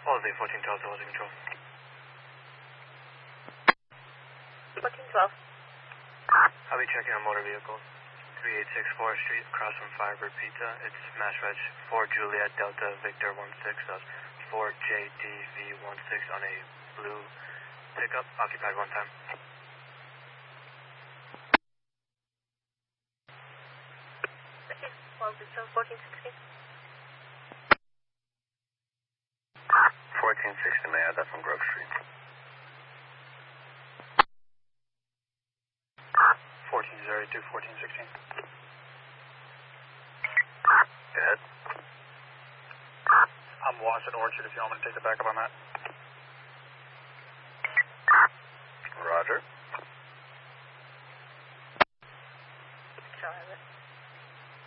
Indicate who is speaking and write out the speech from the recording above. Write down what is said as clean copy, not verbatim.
Speaker 1: Halsey, 1412 to Halsey Control.
Speaker 2: 1412.
Speaker 1: I'll be checking on motor vehicle. 386 Forest Street, across from Firebird Pizza. It's Mass Reg 4 Juliet Delta Victor 16. That's 4JDV16 on a blue pickup, occupied one time.
Speaker 2: Okay, well, it's 1416.
Speaker 1: 1460, may I have that from Grove Street? 1402, 1416. Go ahead.
Speaker 3: I'm Wash at Orchard if you want me to take the backup on that.